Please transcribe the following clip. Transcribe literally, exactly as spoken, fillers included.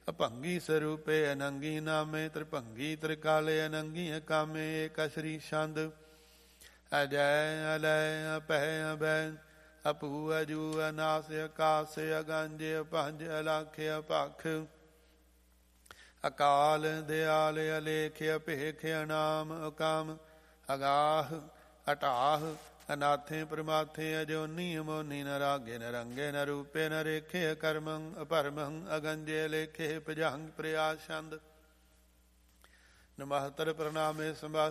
ਅਭੰਗੀ ਸਰੂਪੇ ਅਨੰਗੀ ਨਾਮੇ ਤ੍ਰਿਭੰਗੀ ਤ੍ਰਿਕਾਲੇ ਅਨੰਗੀ ਕਾਮੇ ਏਕ ਸ਼੍ਰੀ ਛੰਦ ਅਜੈ ਅਲੈ ਅਪੈ ਅਬੈ ਅਪੂ ਅਜੂ ਅਨਾਸ ਅਕਾਸ ਅਗੰਜ ਅਪੰਜ ਅਲਖ ਅਪਖ ਅਕਾਲ ਦਿਆਲ ਅਲੇਖ ਅਭੇਖ ਅਨਾਮ ਅਕਾਮ ਅਗਾਹ ਅਟਾਹ ਅਨਾਥੇ ਪ੍ਰਮਾਥੇ ਅਜੋਨੀ ਅਮੋਨੀ ਨ ਰਾਗੇ ਨ ਰੰਗੇ ਨ ਰੂਪੇ ਨ ਰੇਖੇ ਕਰਮੰ ਅਪਰਮੰ ਅਗੰਜੇ ਲੇਖੇ ਭਜੰਗ ਪ੍ਰਿਆ ਛੰਦ ਨਮਸਤਰ ਪ੍ਰਣਾਮੇ ਸੰਭਾ